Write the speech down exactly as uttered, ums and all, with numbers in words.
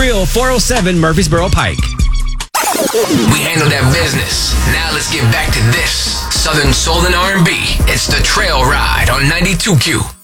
Real four oh seven Murfreesboro Pike. We handle that business. Now let's get back to this. Southern Soul and R and B. It's the Trail Ride on ninety-two Q.